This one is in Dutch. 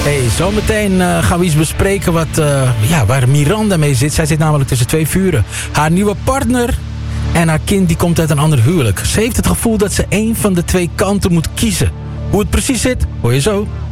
Hey, zometeen gaan we iets bespreken waar Miranda mee zit. Zij zit namelijk tussen twee vuren. Haar nieuwe partner en haar kind die komt uit een ander huwelijk. Ze heeft het gevoel dat ze één van de twee kanten moet kiezen. Hoe het precies zit, hoor je zo.